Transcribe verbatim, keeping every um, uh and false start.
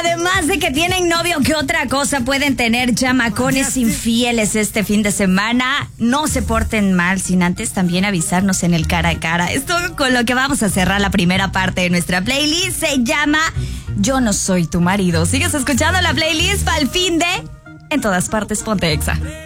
además de que tienen novio, ¿qué otra cosa pueden tener chamacones infieles este fin de semana? No se porten mal sin antes también avisarnos en el cara a cara. Esto con lo que vamos a cerrar la primera parte de nuestra playlist se llama Yo no soy tu marido. Sigues escuchando la playlist para el fin de En todas partes ponte Exa.